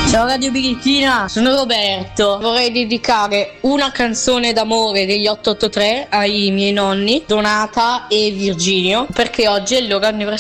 Ciao Radio Birichina, sono Roberto. Vorrei dedicare una canzone d'amore degli 883 ai miei nonni, Donata e Virginio, perché oggi è il loro anniversario.